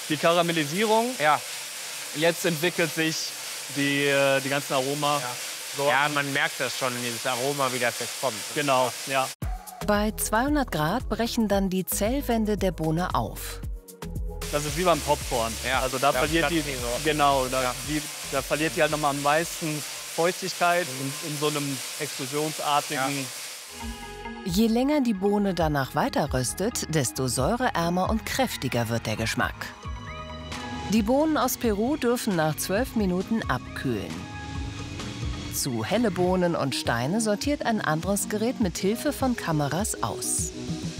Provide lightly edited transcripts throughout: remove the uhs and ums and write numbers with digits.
die Karamellisierung. Ja. Jetzt entwickelt sich die ganzen Aroma. Ja. So. Ja, man merkt das schon, dieses Aroma, wie das jetzt kommt. Genau, ja. Bei 200 Grad brechen dann die Zellwände der Bohne auf. Das ist wie beim Popcorn. Ja, also da verliert die, genau, da verliert die halt nochmal am meisten Feuchtigkeit in so einem explosionsartigen. Je länger die Bohne danach weiter röstet, desto säureärmer und kräftiger wird der Geschmack. Die Bohnen aus Peru dürfen nach 12 Minuten abkühlen. Zu helle Bohnen und Steine sortiert ein anderes Gerät mit Hilfe von Kameras aus.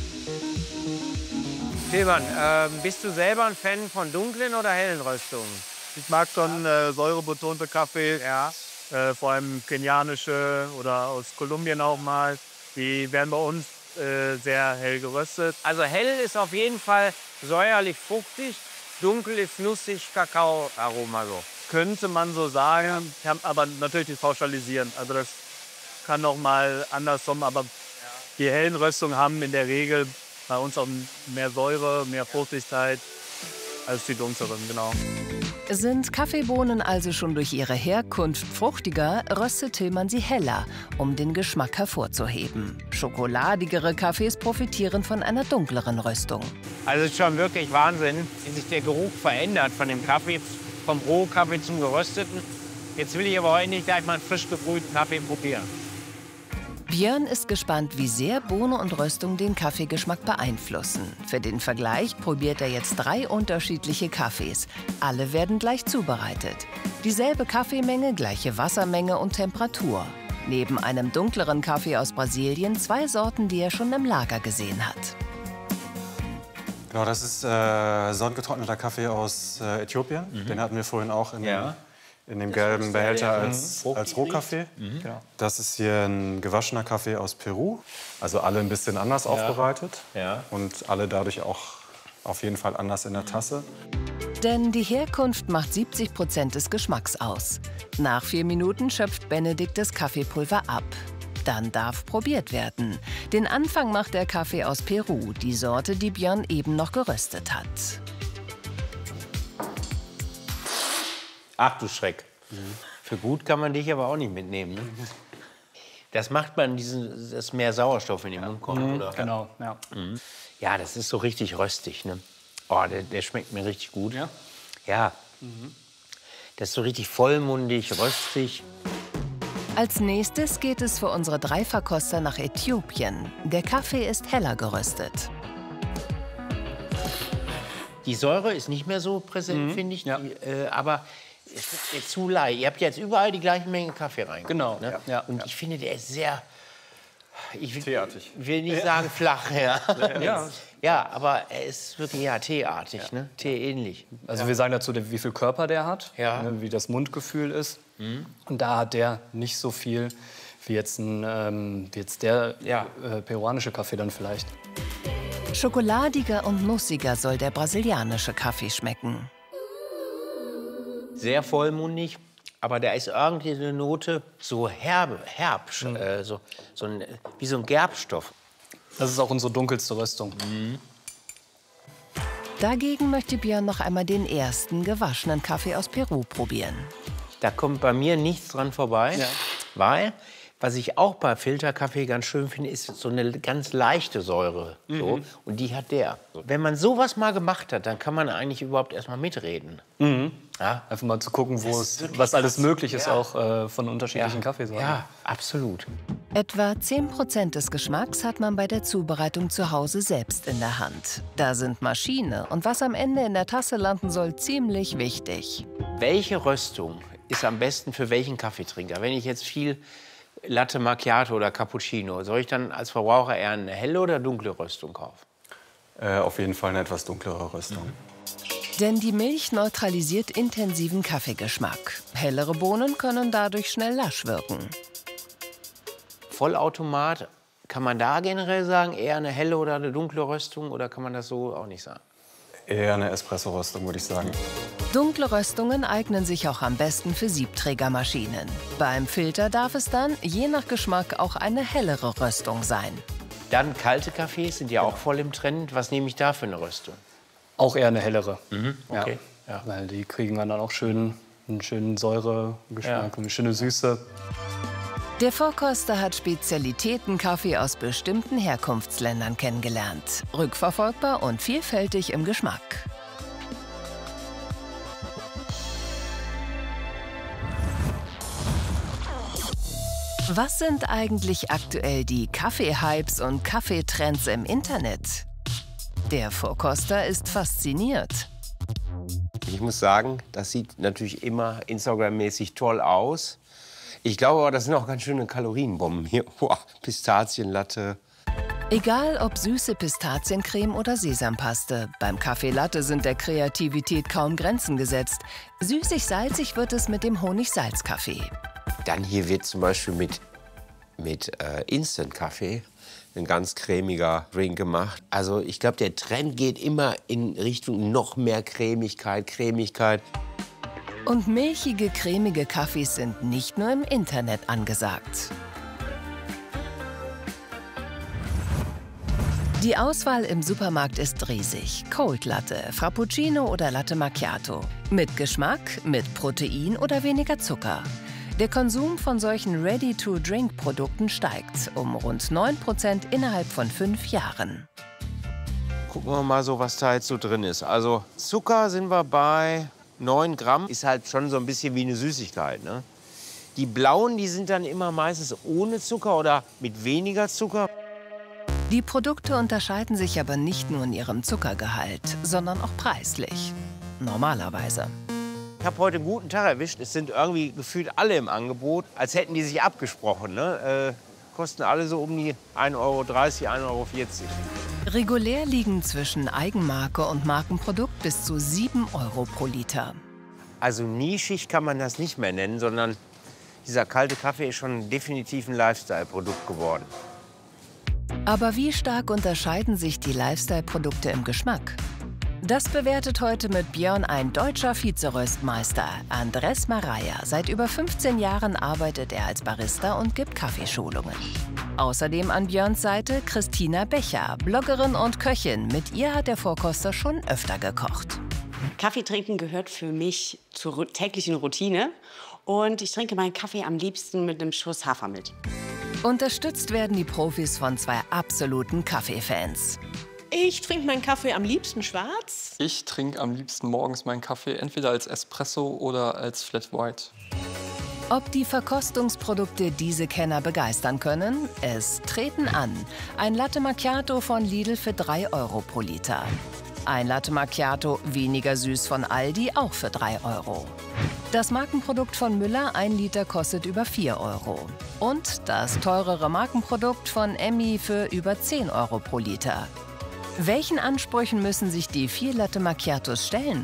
Tilman, bist du selber ein Fan von dunklen oder hellen Röstungen? Ich mag schon säurebetonte Kaffee, vor allem kenianische oder aus Kolumbien auch mal. Die werden bei uns sehr hell geröstet. Also hell ist auf jeden Fall säuerlich fruchtig, dunkel ist nussig, Kakao-Aroma so. Könnte man so sagen, aber natürlich nicht pauschalisieren. Also das kann noch mal andersrum, aber die hellen Röstungen haben in der Regel bei uns auch mehr Säure, mehr Fruchtigkeit als die dunkleren, genau. Sind Kaffeebohnen also schon durch ihre Herkunft fruchtiger, röstet Tilman sie heller, um den Geschmack hervorzuheben. Schokoladigere Kaffees profitieren von einer dunkleren Röstung. Also es ist schon wirklich Wahnsinn, wie sich der Geruch verändert von dem Kaffee, vom Rohkaffee zum gerösteten. Jetzt will ich aber heute nicht gleich mal einen frisch gebrühten Kaffee probieren. Björn ist gespannt, wie sehr Bohne und Röstung den Kaffeegeschmack beeinflussen. Für den Vergleich probiert er jetzt 3 unterschiedliche Kaffees. Alle werden gleich zubereitet. Dieselbe Kaffeemenge, gleiche Wassermenge und Temperatur. Neben einem dunkleren Kaffee aus Brasilien 2 Sorten, die er schon im Lager gesehen hat. Genau, das ist sonnengetrockneter Kaffee aus Äthiopien. Den hatten wir vorhin auch in dem gelben Behälter als Rohkaffee. Genau. Das ist hier ein gewaschener Kaffee aus Peru. Also alle ein bisschen anders aufbereitet. Und alle dadurch auch auf jeden Fall anders in der Tasse. Denn die Herkunft macht 70% des Geschmacks aus. Nach 4 Minuten schöpft Benedikt das Kaffeepulver ab. Dann darf probiert werden. Den Anfang macht der Kaffee aus Peru, die Sorte, die Björn eben noch geröstet hat. Ach du Schreck. Für gut kann man dich aber auch nicht mitnehmen. Ne? Das macht man, dass mehr Sauerstoff in den Mund kommt, oder? Genau, ja. Ja, das ist so richtig röstig. Ne? Oh, der schmeckt mir richtig gut. Ja? Ja. Das ist so richtig vollmundig, röstig. Als nächstes geht es für unsere 3 Verkoster nach Äthiopien. Der Kaffee ist heller geröstet. Die Säure ist nicht mehr so präsent, finde ich. Aber es ist jetzt zu leicht. Ihr habt jetzt überall die gleiche Menge Kaffee rein. Genau. Ne? Und ich finde, der ist sehr... Teeartig. Ich will nicht sagen flach, ja, aber er ist wirklich teeartig, ne? Teeähnlich. Also wir sagen dazu, wie viel Körper der hat, wie das Mundgefühl ist. Und da hat der nicht so viel wie jetzt, der peruanische Kaffee dann vielleicht. Schokoladiger und nussiger soll der brasilianische Kaffee schmecken. Sehr vollmundig, aber da ist irgendwie eine Note so herb, wie so ein Gerbstoff. Das ist auch unsere dunkelste Röstung. Dagegen möchte Björn noch einmal den ersten gewaschenen Kaffee aus Peru probieren. Da kommt bei mir nichts dran vorbei, weil, was ich auch bei Filterkaffee ganz schön finde, ist so eine ganz leichte Säure. So, und die hat der. Wenn man sowas mal gemacht hat, dann kann man eigentlich überhaupt erst mal mitreden. Ja? Einfach mal zu gucken, was alles möglich ist, auch von unterschiedlichen Kaffeesorten. Ja, absolut. Etwa 10% des Geschmacks hat man bei der Zubereitung zu Hause selbst in der Hand. Da sind Maschine und was am Ende in der Tasse landen soll, ziemlich wichtig. Welche Röstung ist am besten für welchen Kaffeetrinker? Wenn ich jetzt viel Latte Macchiato oder Cappuccino, soll ich dann als Verbraucher eher eine helle oder dunkle Röstung kaufen? Auf jeden Fall eine etwas dunklere Röstung. Denn die Milch neutralisiert intensiven Kaffeegeschmack. Hellere Bohnen können dadurch schnell lasch wirken. Vollautomat, kann man da generell sagen, eher eine helle oder eine dunkle Röstung, oder kann man das so auch nicht sagen? Eher eine Espresso-Röstung, würde ich sagen. Dunkle Röstungen eignen sich auch am besten für Siebträgermaschinen. Beim Filter darf es dann, je nach Geschmack, auch eine hellere Röstung sein. Dann kalte Kaffees sind ja auch voll im Trend. Was nehme ich da für eine Röstung? Auch eher eine hellere. Okay. Ja, weil die kriegen dann auch einen schönen Säuregeschmack und eine schöne Süße. Der Vorkoster hat Spezialitäten-Kaffee aus bestimmten Herkunftsländern kennengelernt. Rückverfolgbar und vielfältig im Geschmack. Was sind eigentlich aktuell die Kaffee-Hypes und Kaffeetrends im Internet? Der Vorkoster ist fasziniert. Ich muss sagen, das sieht natürlich immer Instagram-mäßig toll aus. Ich glaube aber, das sind auch ganz schöne Kalorienbomben hier. Boah, Pistazienlatte. Egal ob süße Pistaziencreme oder Sesampaste, beim Kaffee Latte sind der Kreativität kaum Grenzen gesetzt. Süßig-salzig wird es mit dem Honig-Salz-Kaffee. Dann hier wird zum Beispiel mit Instant-Kaffee ein ganz cremiger Drink gemacht. Also ich glaube, der Trend geht immer in Richtung noch mehr Cremigkeit. Und milchige, cremige Kaffees sind nicht nur im Internet angesagt. Die Auswahl im Supermarkt ist riesig. Cold Latte, Frappuccino oder Latte Macchiato. Mit Geschmack, mit Protein oder weniger Zucker. Der Konsum von solchen Ready-to-Drink-Produkten steigt um rund 9% innerhalb von 5 Jahren. Gucken wir mal so, was da jetzt so drin ist. Also Zucker sind wir bei 9 Gramm. Ist halt schon so ein bisschen wie eine Süßigkeit, ne? Die blauen, die sind dann immer meistens ohne Zucker oder mit weniger Zucker. Die Produkte unterscheiden sich aber nicht nur in ihrem Zuckergehalt, sondern auch preislich. Normalerweise. Ich habe heute einen guten Tag erwischt. Es sind irgendwie gefühlt alle im Angebot, als hätten die sich abgesprochen. Ne? Kosten alle so um die 1,30 Euro, 1,40 Euro. Regulär liegen zwischen Eigenmarke und Markenprodukt bis zu 7 Euro pro Liter. Also nischig kann man das nicht mehr nennen, sondern dieser kalte Kaffee ist schon definitiv ein Lifestyle-Produkt geworden. Aber wie stark unterscheiden sich die Lifestyle-Produkte im Geschmack? Das bewertet heute mit Björn ein deutscher Vizeröstmeister, Andres Maraya. Seit über 15 Jahren arbeitet er als Barista und gibt Kaffeeschulungen. Außerdem an Björns Seite Christina Becher, Bloggerin und Köchin. Mit ihr hat der Vorkoster schon öfter gekocht. Kaffee trinken gehört für mich zur täglichen Routine. Und ich trinke meinen Kaffee am liebsten mit einem Schuss Hafermilch. Unterstützt werden die Profis von 2 absoluten Kaffeefans. Ich trinke meinen Kaffee am liebsten schwarz. Ich trinke am liebsten morgens meinen Kaffee entweder als Espresso oder als Flat White. Ob die Verkostungsprodukte diese Kenner begeistern können? Es treten an. Ein Latte Macchiato von Lidl für 3 Euro pro Liter. Ein Latte Macchiato weniger süß von Aldi auch für 3 Euro. Das Markenprodukt von Müller, 1 Liter, kostet über 4 Euro. Und das teurere Markenprodukt von Emmi für über 10 Euro pro Liter. Welchen Ansprüchen müssen sich die 4 Latte Macchiatos stellen?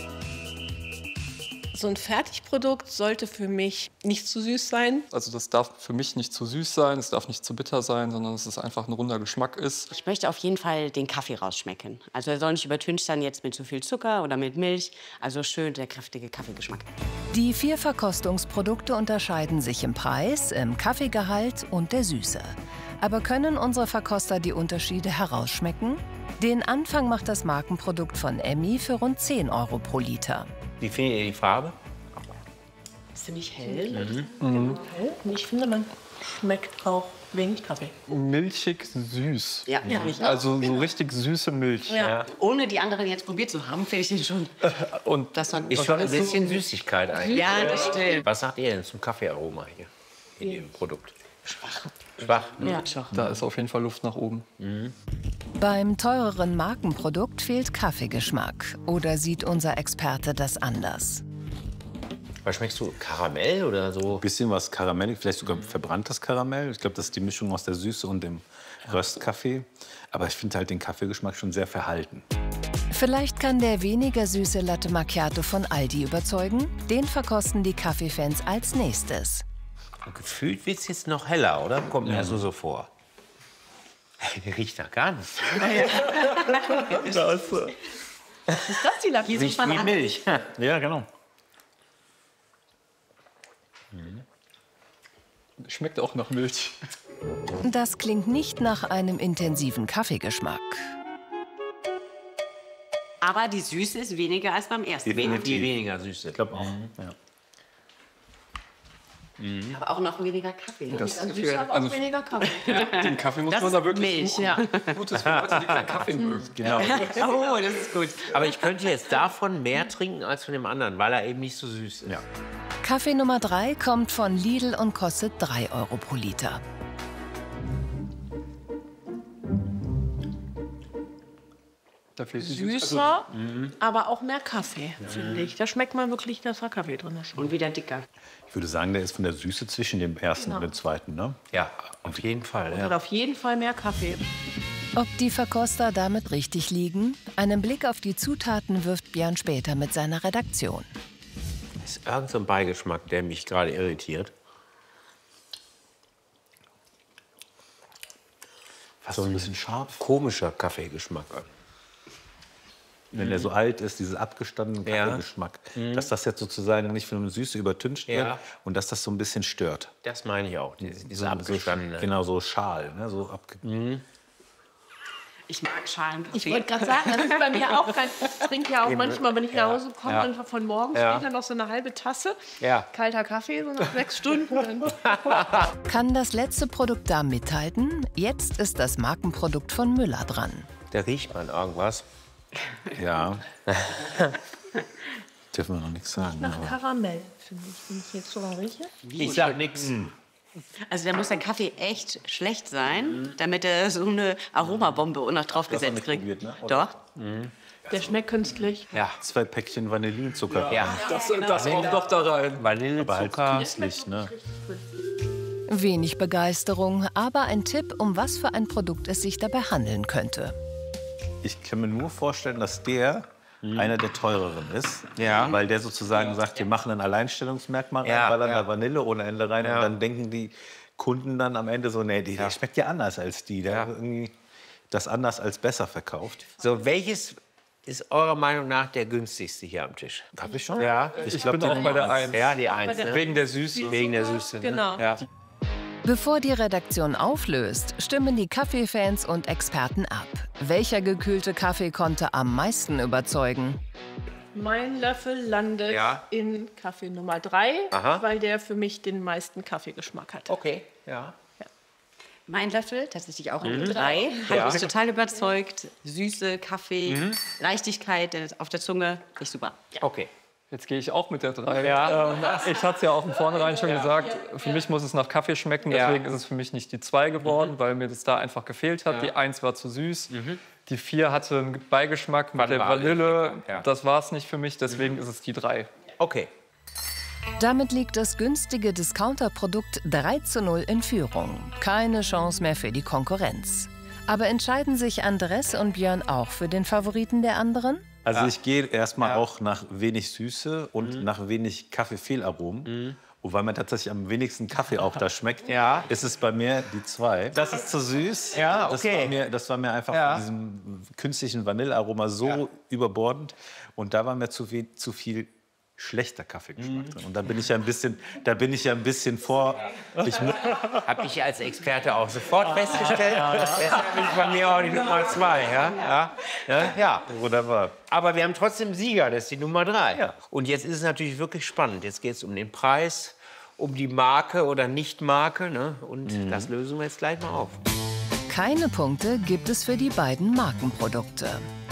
So ein Fertigprodukt sollte für mich nicht zu süß sein. Also das darf für mich nicht zu süß sein, es darf nicht zu bitter sein, sondern dass es einfach ein runder Geschmack ist. Ich möchte auf jeden Fall den Kaffee rausschmecken. Also er soll nicht übertüncht sein jetzt mit zu viel Zucker oder mit Milch. Also schön der kräftige Kaffeegeschmack. Die 4 Verkostungsprodukte unterscheiden sich im Preis, im Kaffeegehalt und der Süße. Aber können unsere Verkoster die Unterschiede herausschmecken? Den Anfang macht das Markenprodukt von Emmi für rund 10 Euro pro Liter. Wie findet ihr die Farbe? Ziemlich hell. Und ich finde, man schmeckt auch wenig Kaffee. Milchig süß. Ja, Also so richtig süße Milch. ja. Ohne die anderen jetzt probiert zu haben, finde ich den schon. Und Das hat Ist schon ein bisschen Süßigkeit eigentlich. Ja, das stimmt. Was sagt ihr denn zum Kaffeearoma hier in dem Produkt? Schwach. Ne? Ja. da ist auf jeden Fall Luft nach oben. Beim teureren Markenprodukt fehlt Kaffeegeschmack. Oder sieht unser Experte das anders? Was schmeckst du? Karamell oder so? Ein bisschen was Karamell, vielleicht sogar verbranntes Karamell. Ich glaube, das ist die Mischung aus der Süße und dem Röstkaffee. Aber ich finde halt den Kaffeegeschmack schon sehr verhalten. Vielleicht kann der weniger süße Latte Macchiato von Aldi überzeugen? Den verkosten die Kaffeefans als nächstes. Gefühlt wird es jetzt noch heller, oder? Kommt mir so vor. Der riecht nach gar nichts. Ist das die Latte? Riecht wie Milch. Ja, genau. Schmeckt auch nach Milch. Das klingt nicht nach einem intensiven Kaffeegeschmack. Aber die Süße ist weniger als beim ersten. Viel weniger Süße. Ich glaube auch. Ja. Aber auch noch weniger Kaffee. Das ist Süße, aber auch weniger Kaffee. Den Kaffee muss Das man da ist wirklich Milch, suchen. ja. Gut, das für Leute, die keinen Kaffee mögen. Genau. Oh, das ist gut. Aber ich könnte jetzt davon mehr trinken als von dem anderen, weil er eben nicht so süß ist. Ja. Kaffee Nummer 3 kommt von Lidl und kostet 3 Euro pro Liter. Da fehlt die Süßer, aber auch mehr Kaffee, finde ich. Da schmeckt man wirklich, dass da Kaffee drin ist. Und wieder dicker. Ich würde sagen, der ist von der Süße zwischen dem ersten und dem zweiten. Ne? Ja, auf jeden Fall. Hat auf jeden Fall mehr Kaffee. Ob die Verkoster damit richtig liegen? Einen Blick auf die Zutaten wirft Björn später mit seiner Redaktion. Das ist irgend so ein Beigeschmack, der mich gerade irritiert. Fast so ein bisschen scharf. Komischer Kaffeegeschmack. Wenn der so alt ist, dieses abgestandene Kaffeegeschmack. Dass das jetzt sozusagen nicht von einer Süße übertüncht wird und dass das so ein bisschen stört. Das meine ich auch, diese abgestandene. Genau, so Schal. Ne? So Ich mag Schalenkaffee. Ich wollte gerade sagen, das ist bei mir auch kein... Ich trinke ja auch manchmal, wenn ich nach Hause komme, einfach von morgens später noch so eine halbe Tasse. Kalter Kaffee, so nach 6 Stunden. Kann das letzte Produkt da mithalten? Jetzt ist das Markenprodukt von Müller dran. Da riecht man irgendwas. Ja. Dürfen wir noch nichts sagen. Nach Karamell, finde ich, wenn ich jetzt so rieche. Ich sag nichts. Also da muss der Kaffee echt schlecht sein, damit er so eine Aromabombe noch draufgesetzt kriegt. Probiert, ne? Doch. Der schmeckt künstlich. Ja. 2 Päckchen Vanillinzucker. Ja. Das auch noch da rein. Aber halt Vanillezucker. künstlich. Ne? Wenig Begeisterung, aber ein Tipp, um was für ein Produkt es sich dabei handeln könnte. Ich kann mir nur vorstellen, dass der einer der teureren ist. Ja. Weil der sozusagen sagt, wir machen ein Alleinstellungsmerkmal rein, Ja, ballern ja. da Vanille ohne Ende rein. Und dann denken die Kunden dann am Ende so, nee, der schmeckt ja anders als die. Der hat irgendwie das anders als besser verkauft. So, welches ist eurer Meinung nach der günstigste hier am Tisch? Hab ich schon? Ja, Ich bin auch bei der 1. ja, die 1. Ne? Wegen der Süße. Wegen der Süße. Ne? Genau. Ja. Bevor die Redaktion auflöst, stimmen die Kaffeefans und Experten ab. Welcher gekühlte Kaffee konnte am meisten überzeugen? Mein Löffel landet in Kaffee Nummer 3, weil der für mich den meisten Kaffeegeschmack hat. Okay, ja. Mein Löffel, tatsächlich auch eine 3, hat mich total überzeugt. Süße, Kaffee, Leichtigkeit auf der Zunge, nicht super. Okay. Jetzt gehe ich auch mit der 3. Ja. Ich hatte es ja auch von vornherein schon gesagt, für mich muss es nach Kaffee schmecken, deswegen ist es für mich nicht die 2 geworden, weil mir das da einfach gefehlt hat. Die 1 war zu süß, die 4 hatte einen Beigeschmack mit der Vanille, das war es nicht für mich, deswegen ist es die 3. Okay. Damit liegt das günstige Discounter-Produkt 3:0 in Führung. Keine Chance mehr für die Konkurrenz. Aber entscheiden sich Andres und Björn auch für den Favoriten der anderen? Also ich gehe erstmal auch nach wenig Süße und nach wenig Kaffeefehlaromen. Und weil man tatsächlich am wenigsten Kaffee auch da schmeckt, ist es bei mir die 2. Das ist zu süß. Ja, okay. Das war mir einfach von diesem künstlichen Vanillearoma so überbordend. Und da war mir zu viel schlechter Kaffeegeschmack drin. Und da bin ich ja ein bisschen vor. Habe ich als Experte auch sofort festgestellt. Deshalb ist bei mir auch die Nummer 2. Ja. Wunderbar. Aber wir haben trotzdem Sieger, das ist die Nummer 3. Ja. Und jetzt ist es natürlich wirklich spannend. Jetzt geht es um den Preis, um die Marke oder Nicht-Marke. Ne? Und das lösen wir jetzt gleich mal auf. Keine Punkte gibt es für die beiden Markenprodukte.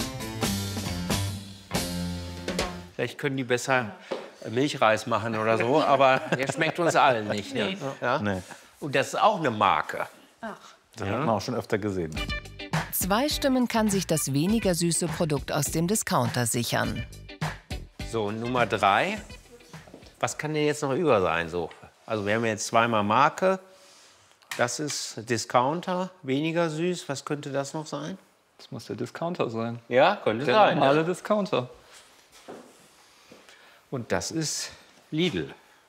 Vielleicht können die besser Milchreis machen oder so, aber der schmeckt uns allen nicht. Ne? Ja? Nee. Und das ist auch eine Marke. Das hat man auch schon öfter gesehen. 2 Stimmen kann sich das weniger süße Produkt aus dem Discounter sichern. So, Nummer 3. Was kann denn jetzt noch über sein? So? Also wir haben jetzt 2-mal Marke. Das ist Discounter, weniger süß. Was könnte das noch sein? Das muss der Discounter sein. Ja, könnte Der sein. normale Discounter. Und das ist Lidl.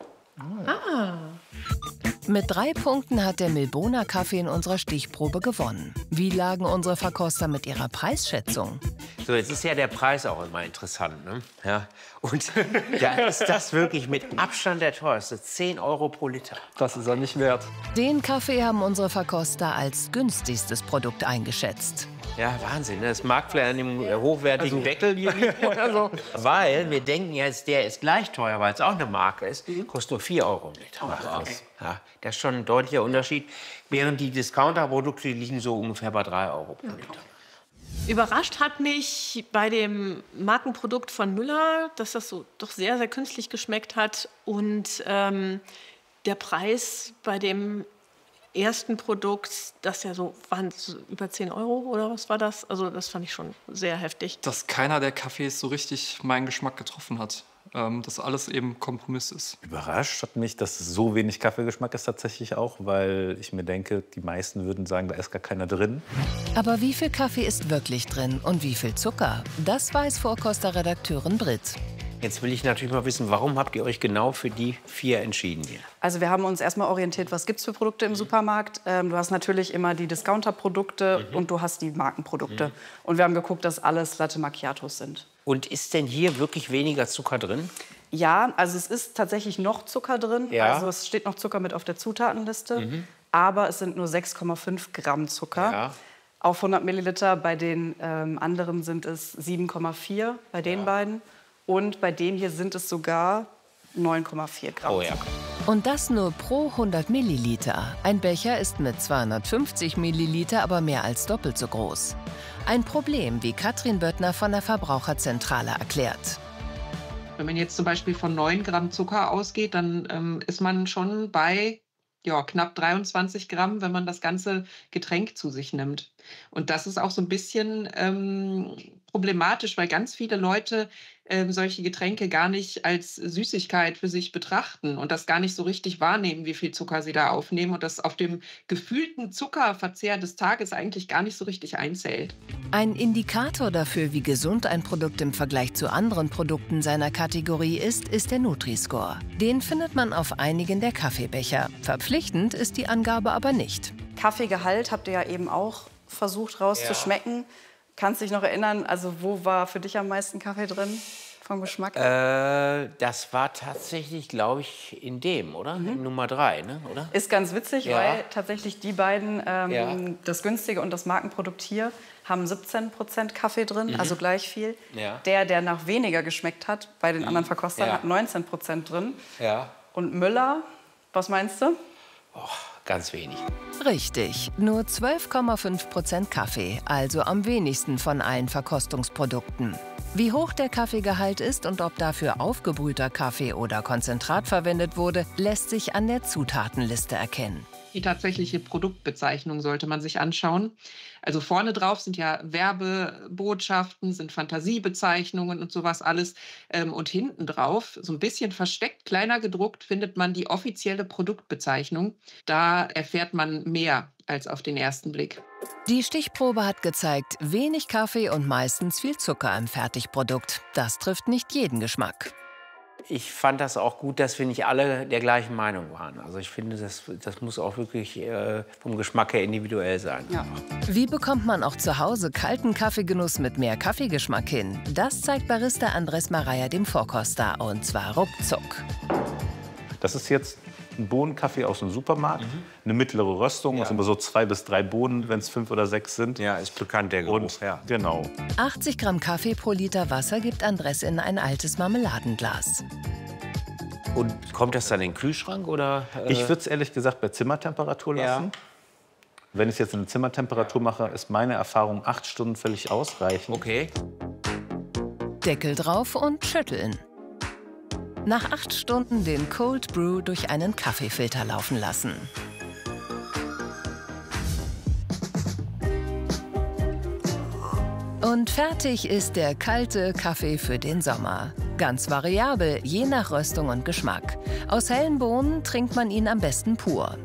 Mit 3 Punkten hat der Milboner Kaffee in unserer Stichprobe gewonnen. Wie lagen unsere Verkoster mit ihrer Preisschätzung? So, jetzt ist ja der Preis auch immer interessant. Ne? Ja. Und da ist das wirklich mit Abstand der teuerste. 10 Euro pro Liter. Das ist er nicht wert. Den Kaffee haben unsere Verkoster als günstigstes Produkt eingeschätzt. Ja, Wahnsinn. Das mag vielleicht an dem hochwertigen Deckel hier liegen oder so. Weil wir denken jetzt, der ist gleich teuer, weil es auch eine Marke ist. Kostet nur 4 € im Liter. Okay. Ja, das ist schon ein deutlicher Unterschied. Während die Discounter-Produkte liegen so ungefähr bei 3 € pro Liter. Überrascht hat mich bei dem Markenprodukt von Müller, dass das so doch sehr, sehr künstlich geschmeckt hat. Und der Preis bei dem ersten Produkt, das ja so, waren über 10 € oder was war das? Also das fand ich schon sehr heftig. Dass keiner der Kaffees so richtig meinen Geschmack getroffen hat. Dass alles eben Kompromiss ist. Überrascht hat mich, dass so wenig Kaffeegeschmack ist tatsächlich auch, weil ich mir denke, die meisten würden sagen, da ist gar keiner drin. Aber wie viel Kaffee ist wirklich drin und wie viel Zucker? Das weiß Vorkoster-Redakteurin Britt. Jetzt will ich natürlich mal wissen, warum habt ihr euch genau für die 4 entschieden hier? Also wir haben uns erstmal orientiert, was gibt es für Produkte im Supermarkt. Du hast natürlich immer die Discounter-Produkte und du hast die Markenprodukte. Und wir haben geguckt, dass alles Latte Macchiatos sind. Und ist denn hier wirklich weniger Zucker drin? Ja, also es ist tatsächlich noch Zucker drin. Ja. Also es steht noch Zucker mit auf der Zutatenliste. Aber es sind nur 6,5 Gramm Zucker. Ja. Auf 100 Milliliter. Bei den anderen sind es 7,4 bei den beiden. Und bei dem hier sind es sogar 9,4 Gramm. Oh ja. Und das nur pro 100 Milliliter. Ein Becher ist mit 250 Milliliter aber mehr als doppelt so groß. Ein Problem, wie Katrin Böttner von der Verbraucherzentrale erklärt. Wenn man jetzt zum Beispiel von 9 Gramm Zucker ausgeht, dann ist man schon bei knapp 23 Gramm, wenn man das ganze Getränk zu sich nimmt. Und das ist auch so ein bisschen problematisch, weil ganz viele Leute solche Getränke gar nicht als Süßigkeit für sich betrachten und das gar nicht so richtig wahrnehmen, wie viel Zucker sie da aufnehmen und das auf dem gefühlten Zuckerverzehr des Tages eigentlich gar nicht so richtig einzählt. Ein Indikator dafür, wie gesund ein Produkt im Vergleich zu anderen Produkten seiner Kategorie ist der Nutri-Score. Den findet man auf einigen der Kaffeebecher. Verpflichtend ist die Angabe aber nicht. Kaffeegehalt habt ihr ja eben auch versucht rauszuschmecken. Kannst du dich noch erinnern, also wo war für dich am meisten Kaffee drin vom Geschmack? Das war tatsächlich, glaube ich, in dem, oder? Nummer 3, ne? Oder? Ist ganz witzig, weil tatsächlich die beiden, das günstige und das Markenprodukt hier, haben 17% Kaffee drin, also gleich viel. Ja. Der nach weniger geschmeckt hat, bei den anderen Verkostern, hat 19% drin. Ja. Und Müller, was meinst du? Oh, ganz wenig. Richtig, nur 12,5% Kaffee, also am wenigsten von allen Verkostungsprodukten. Wie hoch der Kaffeegehalt ist und ob dafür aufgebrühter Kaffee oder Konzentrat verwendet wurde, lässt sich an der Zutatenliste erkennen. Die tatsächliche Produktbezeichnung sollte man sich anschauen. Also vorne drauf sind ja Werbebotschaften, sind Fantasiebezeichnungen und sowas alles. Und hinten drauf, so ein bisschen versteckt, kleiner gedruckt, findet man die offizielle Produktbezeichnung. Da erfährt man mehr als auf den ersten Blick. Die Stichprobe hat gezeigt, wenig Kaffee und meistens viel Zucker im Fertigprodukt. Das trifft nicht jeden Geschmack. Ich fand das auch gut, dass wir nicht alle der gleichen Meinung waren. Also ich finde, das muss auch wirklich vom Geschmack her individuell sein. Ja. Wie bekommt man auch zu Hause kalten Kaffeegenuss mit mehr Kaffeegeschmack hin? Das zeigt Barista Andres Maraya dem Vorkoster, und zwar ruckzuck. Das ist jetzt ein Bohnenkaffee aus dem Supermarkt, eine mittlere Röstung, also immer so 2 bis 3 Bohnen, wenn es 5 oder 6 sind. Ja, ist bekannt, der Geruch. Und, genau. 80 Gramm Kaffee pro Liter Wasser gibt Andres in ein altes Marmeladenglas. Und kommt das dann in den Kühlschrank, oder? Ich würde es ehrlich gesagt bei Zimmertemperatur lassen. Ja. Wenn ich es jetzt in Zimmertemperatur mache, ist meine Erfahrung 8 Stunden völlig ausreichend. Okay. Deckel drauf und schütteln. Nach 8 Stunden den Cold Brew durch einen Kaffeefilter laufen lassen. Und fertig ist der kalte Kaffee für den Sommer. Ganz variabel, je nach Röstung und Geschmack. Aus hellen Bohnen trinkt man ihn am besten pur.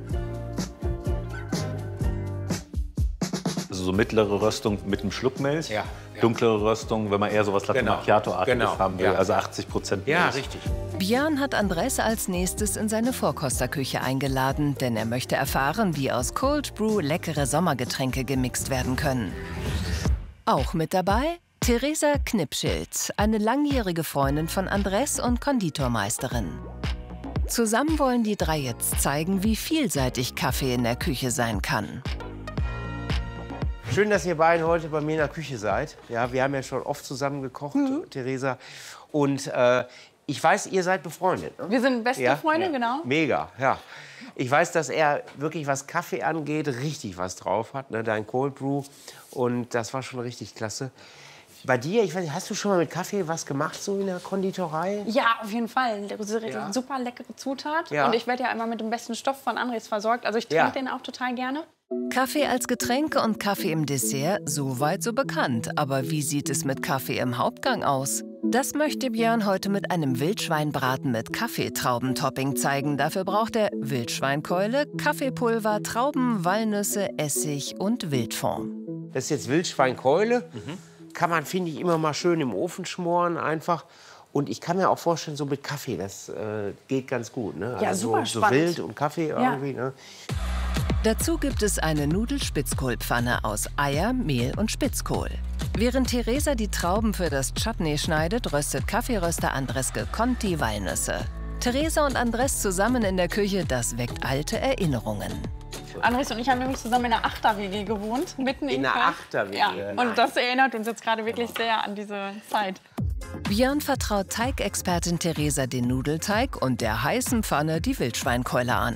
Also so mittlere Röstung mit einem Schluck Milch. Ja. Dunklere Röstung, wenn man eher so was Latte Macchiato-artiges haben will, also 80% Milch. Ja, richtig. Björn hat Andres als nächstes in seine Vorkosterküche eingeladen, denn er möchte erfahren, wie aus Cold Brew leckere Sommergetränke gemixt werden können. Auch mit dabei Theresa Knipschild, eine langjährige Freundin von Andres und Konditormeisterin. Zusammen wollen die 3 jetzt zeigen, wie vielseitig Kaffee in der Küche sein kann. Schön, dass ihr beiden heute bei mir in der Küche seid. Ja, wir haben ja schon oft zusammen gekocht, Theresa. Und ich weiß, ihr seid befreundet. Ne? Wir sind beste Freunde, genau. Mega, ja. Ich weiß, dass er wirklich, was Kaffee angeht, richtig was drauf hat. Ne? Dein Cold Brew. Und das war schon richtig klasse. Bei dir, ich weiß nicht, hast du schon mal mit Kaffee was gemacht, so in der Konditorei? Ja, auf jeden Fall. Super leckere Zutat. Ja. Und ich werde ja immer mit dem besten Stoff von Andres versorgt. Also ich trinke den auch total gerne. Kaffee als Getränk und Kaffee im Dessert, so weit so bekannt. Aber wie sieht es mit Kaffee im Hauptgang aus? Das möchte Björn heute mit einem Wildschweinbraten mit Kaffeetraubentopping zeigen. Dafür braucht er Wildschweinkeule, Kaffeepulver, Trauben, Walnüsse, Essig und Wildfond. Das ist jetzt Wildschweinkeule. Kann man, finde ich, immer mal schön im Ofen schmoren einfach. Und ich kann mir auch vorstellen, so mit Kaffee, das geht ganz gut. Ne? Ja, also super so Wild und Kaffee irgendwie. Ne? Dazu gibt es eine Nudelspitzkohlpfanne aus Eier, Mehl und Spitzkohl. Während Theresa die Trauben für das Chutney schneidet, röstet Kaffeeröster Andres gekonnt die Walnüsse. Theresa und Andres zusammen in der Küche, das weckt alte Erinnerungen. Andres und ich haben nämlich zusammen in einer Achter-WG gewohnt, mitten in einer Achter-WG? Ja, und das erinnert uns jetzt gerade wirklich sehr an diese Zeit. Björn vertraut Teigexpertin Theresa den Nudelteig und der heißen Pfanne die Wildschweinkeule an.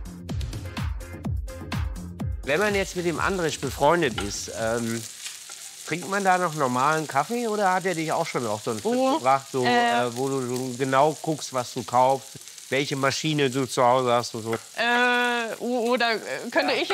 Wenn man jetzt mit dem Andres befreundet ist, trinkt man da noch normalen Kaffee oder hat er dich auch schon auf so einen Trip gebracht, so, wo du genau guckst, was du kaufst, welche Maschine du zu Hause hast und so? Oder könnte ich